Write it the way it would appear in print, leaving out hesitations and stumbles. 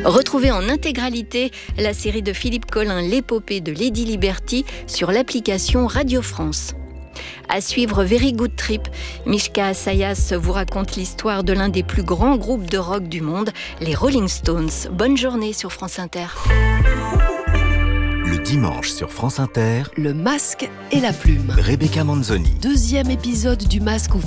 Retrouvez en intégralité la série de Philippe Collin, L'épopée de Lady Liberty, sur l'application Radio France. À suivre Very Good Trip, Mishka Assayas vous raconte l'histoire de l'un des plus grands groupes de rock du monde, les Rolling Stones. Bonne journée sur France Inter. Le dimanche sur France Inter, Le masque et la plume. Rebecca Manzoni. 2e épisode du masque